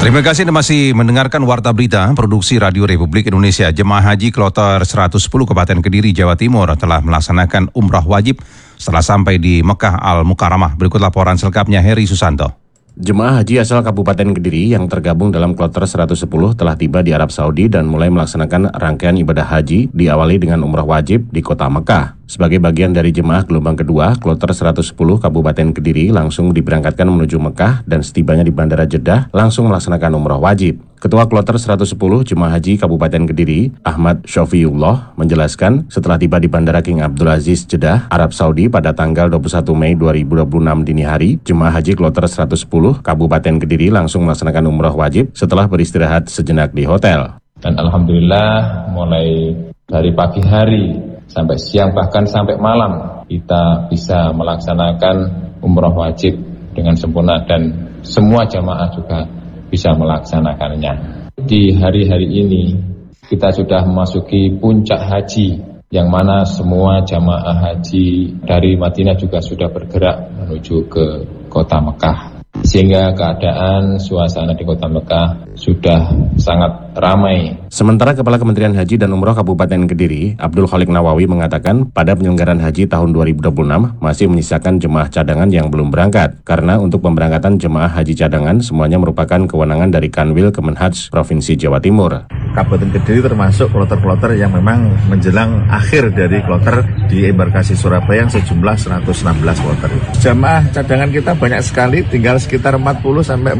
Terima kasih Anda masih mendengarkan Warta Berita Produksi Radio Republik Indonesia. Jemaah Haji Kloter 110 Kabupaten Kediri, Jawa Timur telah melaksanakan umrah wajib setelah sampai di Mekah Al-Mukarramah. Berikut laporan selengkapnya Heri Susanto. Jemaah haji asal Kabupaten Kediri yang tergabung dalam Kloter 110 telah tiba di Arab Saudi dan mulai melaksanakan rangkaian ibadah haji diawali dengan umrah wajib di kota Mekah. Sebagai bagian dari jemaah gelombang kedua, Kloter 110 Kabupaten Kediri langsung diberangkatkan menuju Mekah dan setibanya di Bandara Jeddah langsung melaksanakan umrah wajib. Ketua Kloter 110 Jemaah Haji Kabupaten Kediri, Ahmad Syafiullah, menjelaskan setelah tiba di Bandara King Abdul Aziz Jeddah, Arab Saudi pada tanggal 21 Mei 2026 dini hari, Jemaah Haji Kloter 110 Kabupaten Kediri langsung melaksanakan umrah wajib setelah beristirahat sejenak di hotel. Dan Alhamdulillah mulai dari pagi hari sampai siang bahkan sampai malam kita bisa melaksanakan umrah wajib dengan sempurna dan semua jamaah juga bisa melaksanakannya. Di hari-hari ini kita sudah memasuki puncak haji yang mana semua jamaah haji dari Madinah juga sudah bergerak menuju ke kota Mekah. Sehingga keadaan suasana di kota Mekah sudah sangat ramai. Sementara Kepala Kementerian Haji dan Umroh Kabupaten Kediri, Abdul Khalik Nawawi mengatakan pada penyelenggaraan haji tahun 2026 masih menyisakan jemaah cadangan yang belum berangkat. Karena untuk pemberangkatan jemaah haji cadangan semuanya merupakan kewenangan dari Kanwil Kemenhaj Provinsi Jawa Timur. Kabupaten Kediri termasuk kloter-kloter yang memang menjelang akhir dari kloter di embarkasi Surabaya yang sejumlah 116 kloter. Jemaah cadangan kita banyak sekali, tinggal sekitar 40-45.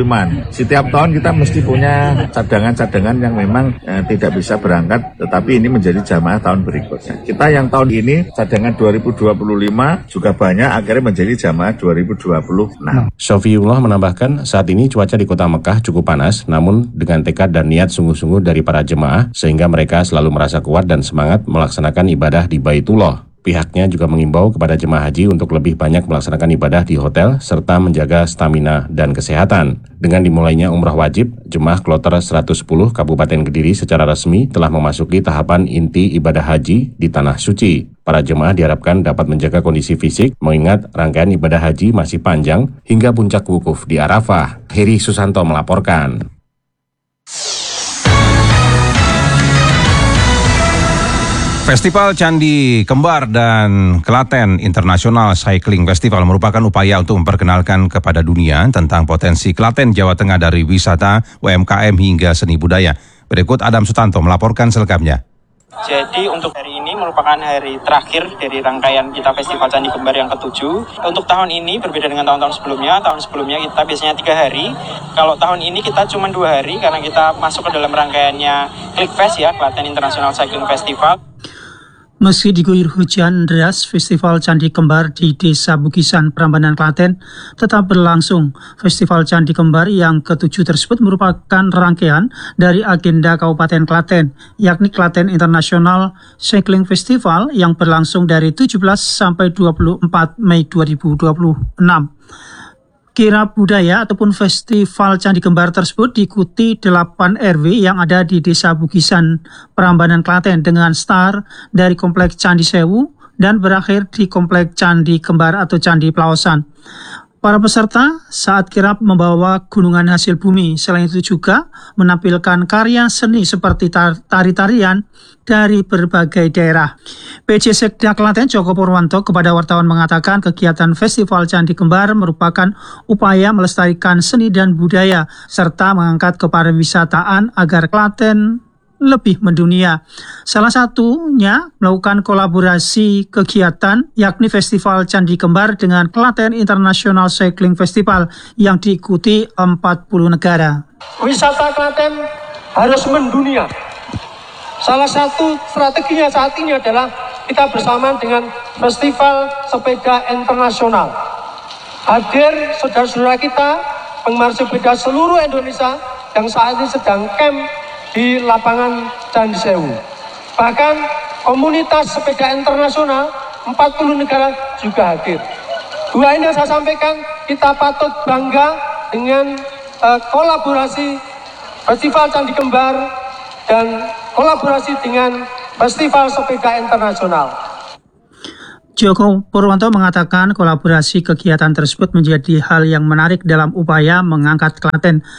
Setiap tahun kita mesti punya cadangan-cadangan yang memang tidak bisa berangkat, tetapi ini menjadi jamaah tahun berikutnya. Kita yang tahun ini cadangan 2025 juga banyak, akhirnya menjadi jamaah 2026. Syafiullah menambahkan saat ini cuaca di kota Mekah cukup panas, namun dengan tekad dan niat sungguh-sungguh dari para jemaah, sehingga mereka selalu merasa kuat dan semangat melaksanakan ibadah di Baitullah. Pihaknya juga mengimbau kepada jemaah haji untuk lebih banyak melaksanakan ibadah di hotel serta menjaga stamina dan kesehatan. Dengan dimulainya umrah wajib, jemaah Kloter 110 Kabupaten Kediri secara resmi telah memasuki tahapan inti ibadah haji di Tanah Suci. Para jemaah diharapkan dapat menjaga kondisi fisik, mengingat rangkaian ibadah haji masih panjang hingga puncak wukuf di Arafah. Heri Susanto melaporkan. Festival Candi Kembar dan Klaten International Cycling Festival merupakan upaya untuk memperkenalkan kepada dunia tentang potensi Klaten, Jawa Tengah dari wisata, UMKM hingga seni budaya. Berikut Adam Sutanto melaporkan selengkapnya. Jadi untuk hari ini merupakan hari terakhir dari rangkaian kita Festival Candi Kembar yang ke-7. Untuk tahun ini berbeda dengan tahun-tahun sebelumnya. Tahun sebelumnya kita biasanya 3 hari. Kalau tahun ini kita cuma 2 hari karena kita masuk ke dalam rangkaiannya Klikfest ya, Klaten International Cycling Festival. Meski diguyur hujan deras, Festival Candi Kembar di Desa Bugisan, Prambanan, Klaten tetap berlangsung. Festival Candi Kembar yang ke-7 tersebut merupakan rangkaian dari agenda Kabupaten Klaten, yakni Klaten International Cycling Festival yang berlangsung dari 17 sampai 24 Mei 2026. Kirab budaya ataupun Festival Candi Kembar tersebut diikuti 8 RW yang ada di Desa Bugisan, Prambanan, Klaten dengan start dari Kompleks Candi Sewu dan berakhir di Kompleks Candi Kembar atau Candi Plaosan. Para peserta saat kirab membawa gunungan hasil bumi, selain itu juga menampilkan karya seni seperti tari-tarian dari berbagai daerah. PJ Sekda Klaten Joko Purwanto kepada wartawan mengatakan kegiatan Festival Candi Kembar merupakan upaya melestarikan seni dan budaya serta mengangkat kepariwisataan agar Klaten lebih mendunia. Salah satunya melakukan kolaborasi kegiatan yakni Festival Candi Kembar dengan Klaten International Cycling Festival yang diikuti 40 negara. Wisata Klaten harus mendunia. Salah satu strateginya saat ini adalah kita bersama dengan Festival Sepeda Internasional. Hadir saudara-saudara kita, penggemar sepeda seluruh Indonesia yang saat ini sedang camp di lapangan Candi Sewu. Bahkan komunitas sepeda internasional 40 negara juga hadir. Dua ini yang saya sampaikan, kita patut bangga dengan kolaborasi Festival Candi Kembar dan kolaborasi dengan Festival Sepeda Internasional. Joko Purwanto mengatakan kolaborasi kegiatan tersebut menjadi hal yang menarik dalam upaya mengangkat Klaten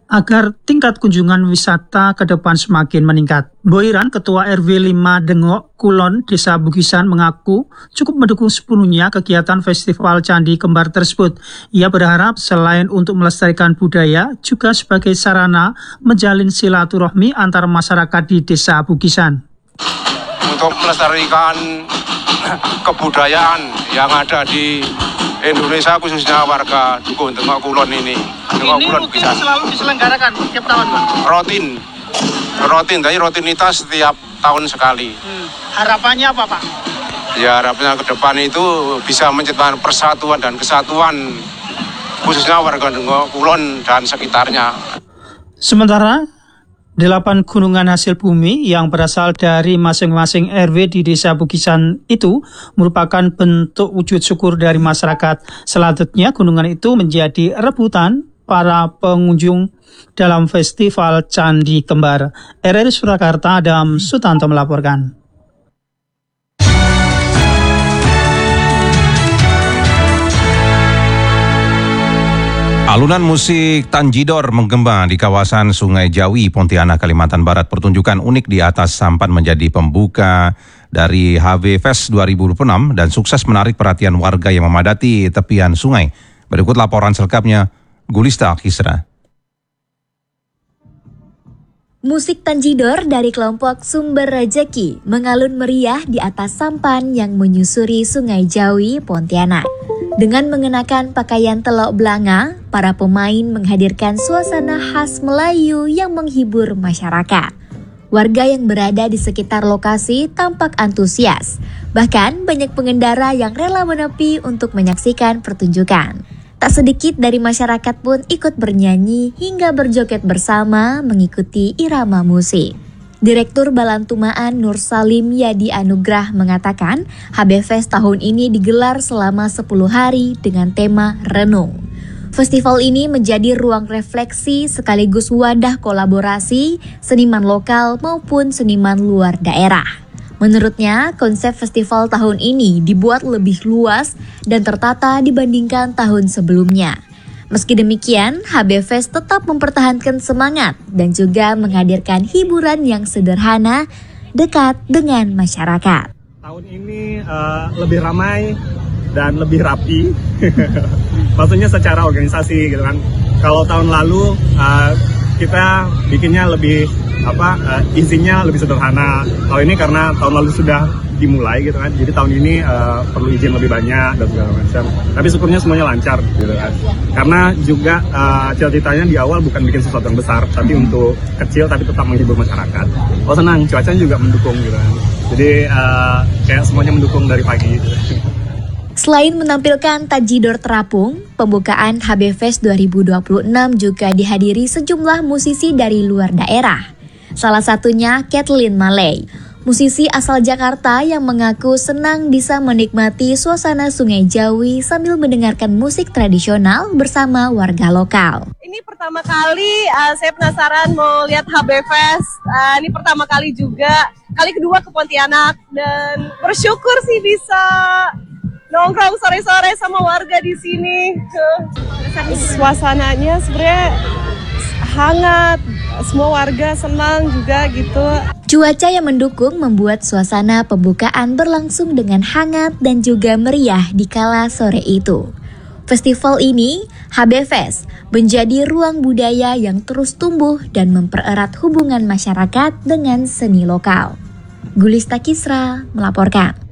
agar tingkat kunjungan wisata ke depan semakin meningkat. Boiran, Ketua RW 5 Dengok, Kulon, Desa Bugisan mengaku cukup mendukung sepenuhnya kegiatan Festival Candi Kembar tersebut. Ia berharap selain untuk melestarikan budaya, juga sebagai sarana menjalin silaturahmi antar masyarakat di Desa Bugisan. Untuk melestarikan kebudayaan yang ada di Indonesia, khususnya warga Dukuh Dengok Kulon ini. Dengok Kulon bisa selalu diselenggarakan tiap tahun, Pak? Tapi rutinitas setiap tahun sekali. Harapannya apa, Pak? Ya, harapannya ke depan itu bisa menciptakan persatuan dan kesatuan, khususnya warga Dengok Kulon dan sekitarnya. Sementara 8 gunungan hasil bumi yang berasal dari masing-masing RW di Desa Bugisan itu merupakan bentuk wujud syukur dari masyarakat. Selanjutnya gunungan itu menjadi rebutan para pengunjung dalam Festival Candi Kembar. RRI Surakarta, Adam Sutanto melaporkan. Alunan musik Tanjidor menggema di kawasan Sungai Jawi, Pontianak, Kalimantan Barat. Pertunjukan unik di atas sampan menjadi pembuka dari HB Fest 2026 dan sukses menarik perhatian warga yang memadati tepian sungai. Berikut laporan selengkapnya, Gulista Kisra. Musik Tanjidor dari kelompok Sumber Rejeki mengalun meriah di atas sampan yang menyusuri Sungai Jawi, Pontianak. Dengan mengenakan pakaian telok belanga, para pemain menghadirkan suasana khas Melayu yang menghibur masyarakat. Warga yang berada di sekitar lokasi tampak antusias. Bahkan banyak pengendara yang rela menepi untuk menyaksikan pertunjukan. Tak sedikit dari masyarakat pun ikut bernyanyi hingga berjoget bersama mengikuti irama musik. Direktur Balantumaan Nur Salim Yadi Anugrah mengatakan HB Fest tahun ini digelar selama 10 hari dengan tema Renung. Festival ini menjadi ruang refleksi sekaligus wadah kolaborasi seniman lokal maupun seniman luar daerah. Menurutnya, konsep festival tahun ini dibuat lebih luas dan tertata dibandingkan tahun sebelumnya. Meski demikian, HB Fest tetap mempertahankan semangat dan juga menghadirkan hiburan yang sederhana, dekat dengan masyarakat. Tahun ini lebih ramai dan lebih rapi, maksudnya secara organisasi gitu kan. Kalau tahun lalu kita bikinnya lebih izinnya lebih sederhana. Kalau ini karena tahun lalu sudah dimulai gitu kan, jadi tahun ini perlu izin lebih banyak dan segala macam. Tapi syukurnya semuanya lancar gitu kan. Karena juga cita-citanya di awal bukan bikin sesuatu yang besar, tapi untuk kecil tapi tetap menghibur masyarakat. Oh senang, cuacanya juga mendukung gitu kan. Jadi kayak semuanya mendukung dari pagi gitu. Selain menampilkan Tanjidor terapung, pembukaan HB Fest 2026 juga dihadiri sejumlah musisi dari luar daerah. Salah satunya Kathleen Malay, musisi asal Jakarta yang mengaku senang bisa menikmati suasana Sungai Jawi sambil mendengarkan musik tradisional bersama warga lokal. Ini pertama kali saya penasaran mau lihat HB Fest. Ini pertama kali juga, kali kedua ke Pontianak dan bersyukur sih bisa nongkrong sore-sore sama warga di sini. Suasananya sebenarnya hangat, semua warga senang juga gitu. Cuaca yang mendukung membuat suasana pembukaan berlangsung dengan hangat dan juga meriah di kala sore itu. Festival ini, HB Fest, menjadi ruang budaya yang terus tumbuh dan mempererat hubungan masyarakat dengan seni lokal. Gulista Kisra melaporkan.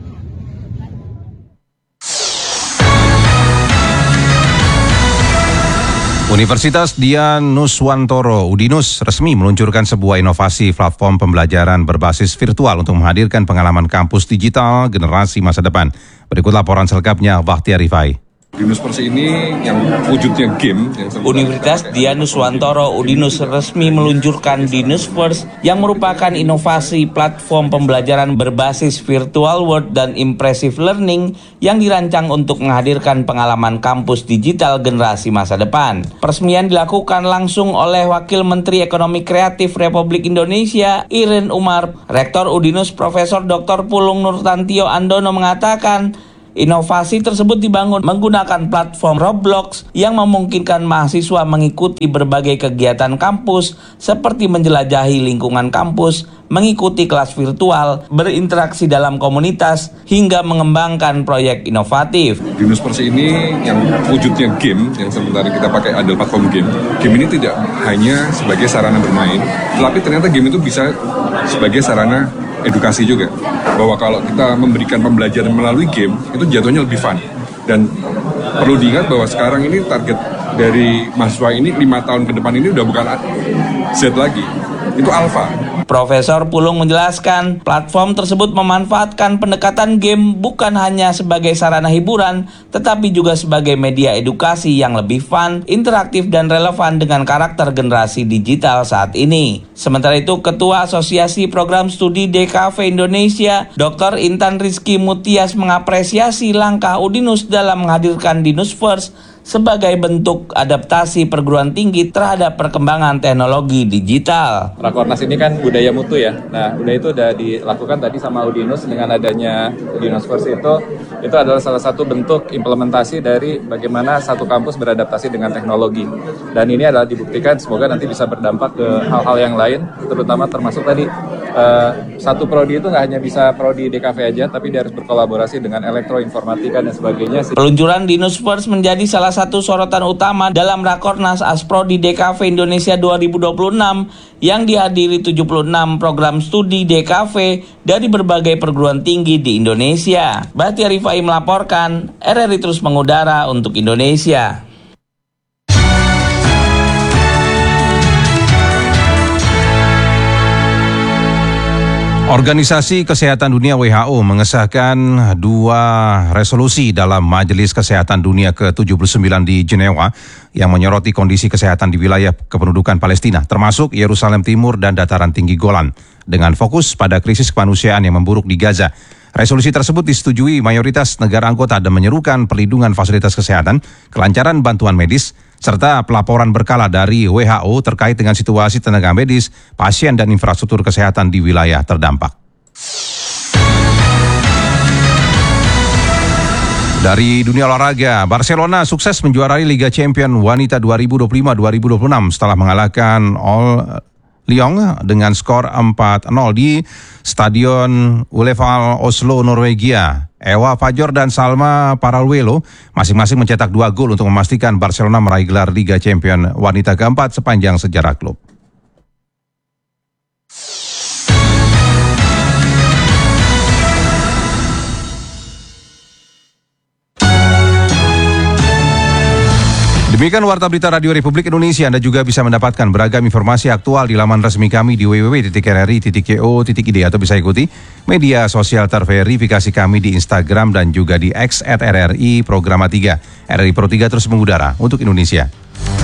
Universitas Dian Nuswantoro Udinus resmi meluncurkan sebuah inovasi platform pembelajaran berbasis virtual untuk menghadirkan pengalaman kampus digital generasi masa depan. Berikut laporan selengkapnya, Bakhtiar Rifai. Dinusverse ini yang wujudnya game. Universitas Dian Nuswantoro Udinus resmi meluncurkan Dinusverse yang merupakan inovasi platform pembelajaran berbasis virtual world dan impressive learning yang dirancang untuk menghadirkan pengalaman kampus digital generasi masa depan. Peresmian dilakukan langsung oleh Wakil Menteri Ekonomi Kreatif Republik Indonesia, Irin Umar. Rektor Udinus Profesor Dr. Pulung Nurtantio Andono mengatakan, Inovasi tersebut dibangun menggunakan platform Roblox yang memungkinkan mahasiswa mengikuti berbagai kegiatan kampus seperti menjelajahi lingkungan kampus, mengikuti kelas virtual, berinteraksi dalam komunitas, hingga mengembangkan proyek inovatif. Dinosaurus ini yang wujudnya game, yang sementara kita pakai adalah platform game. Game ini tidak hanya sebagai sarana bermain, tetapi ternyata game itu bisa sebagai sarana edukasi juga. Bahwa kalau kita memberikan pembelajaran melalui game, itu jatuhnya lebih fun. Dan perlu diingat bahwa sekarang ini target dari mahasiswa ini 5 tahun ke depan ini udah bukan Z lagi, itu alpha. Profesor Pulung menjelaskan, platform tersebut memanfaatkan pendekatan game bukan hanya sebagai sarana hiburan, tetapi juga sebagai media edukasi yang lebih fun, interaktif, dan relevan dengan karakter generasi digital saat ini. Sementara itu, Ketua Asosiasi Program Studi DKV Indonesia, Dr. Intan Rizky Mutias mengapresiasi langkah Udinus dalam menghadirkan Dinus First sebagai bentuk adaptasi perguruan tinggi terhadap perkembangan teknologi digital. Rakornas ini kan budaya mutu ya. Nah, budaya itu sudah dilakukan tadi sama Udinus dengan adanya Udinus First itu adalah salah satu bentuk implementasi dari bagaimana satu kampus beradaptasi dengan teknologi. Dan ini adalah dibuktikan semoga nanti bisa berdampak ke hal-hal yang lain, terutama termasuk tadi satu prodi itu nggak hanya bisa prodi DKV aja, tapi dia harus berkolaborasi dengan elektroinformatika dan sebagainya. Peluncuran Dinus First menjadi salah satu sorotan utama dalam Rakornas Asprodi DKV Indonesia 2026 yang dihadiri 76 program studi DKV dari berbagai perguruan tinggi di Indonesia. Bahtiar Rifai melaporkan, RRI terus mengudara untuk Indonesia. Organisasi Kesehatan Dunia WHO mengesahkan 2 resolusi dalam Majelis Kesehatan Dunia ke-79 di Jenewa yang menyoroti kondisi kesehatan di wilayah kependudukan Palestina, termasuk Yerusalem Timur dan dataran tinggi Golan, dengan fokus pada krisis kemanusiaan yang memburuk di Gaza. Resolusi tersebut disetujui mayoritas negara anggota dan menyerukan perlindungan fasilitas kesehatan, kelancaran bantuan medis, serta pelaporan berkala dari WHO terkait dengan situasi tenaga medis, pasien, dan infrastruktur kesehatan di wilayah terdampak. Dari dunia olahraga, Barcelona sukses menjuarai Liga Champions Wanita 2025-2026 setelah mengalahkan Lyon dengan skor 4-0 di Stadion Ulleval Oslo, Norwegia. Ewa Fajor dan Salma Paralluelo masing-masing mencetak 2 gol untuk memastikan Barcelona meraih gelar Liga Champions wanita keempat sepanjang sejarah klub. Demikian Warta Berita Radio Republik Indonesia. Anda juga bisa mendapatkan beragam informasi aktual di laman resmi kami di www.rri.co.id atau bisa ikuti media sosial terverifikasi kami di Instagram dan juga di X @RRI Programa 3. RRI Pro 3 terus mengudara untuk Indonesia.